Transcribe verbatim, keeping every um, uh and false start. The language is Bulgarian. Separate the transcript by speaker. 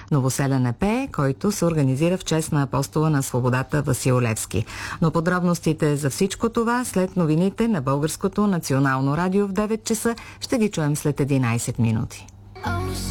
Speaker 1: Новоселен епее, който се организира в чест на апостола на свободата Васил Левски. Но подробностите за всичко това след новините на Българското национално радио в девет часа ще ги чуем след единайсет минути.